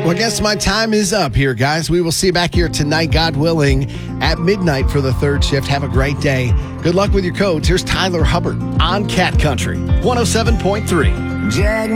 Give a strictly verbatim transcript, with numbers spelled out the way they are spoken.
Well, I guess my time is up here, guys. We will see you back here tonight, God willing, at midnight for the third shift. Have a great day. Good luck with your codes. Here's Tyler Hubbard on Cat Country one oh seven point three.